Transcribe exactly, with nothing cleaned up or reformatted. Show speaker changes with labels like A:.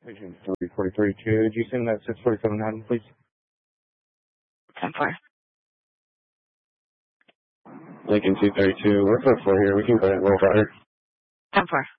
A: Agent three forty-three, could you send that six forty-seven Haddon, please?
B: ten four.
A: Lincoln two thirty-two, we're for four here. We can go ahead and roll fire.
B: ten four.